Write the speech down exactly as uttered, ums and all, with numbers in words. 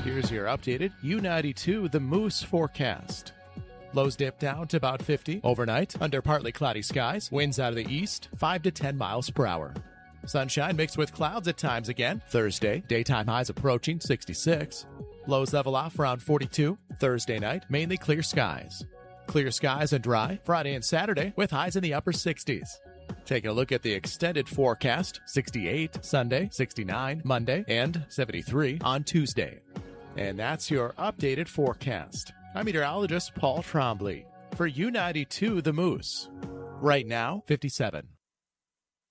Here's your updated U ninety-two The Moose forecast. Lows dip down to about fifty overnight under partly cloudy skies. Winds out of the east, five to ten miles per hour. Sunshine mixed with clouds at times again. Thursday, daytime highs approaching sixty-six. Lows level off around forty-two. Thursday night, mainly clear skies. Clear skies and dry Friday and Saturday with highs in the upper sixties. Taking a look at the extended forecast, sixty-eight Sunday, sixty-nine Monday, and seventy-three on Tuesday. And that's your updated forecast. I'm meteorologist Paul Trombley for U ninety-two The Moose. Right now, fifty-seven.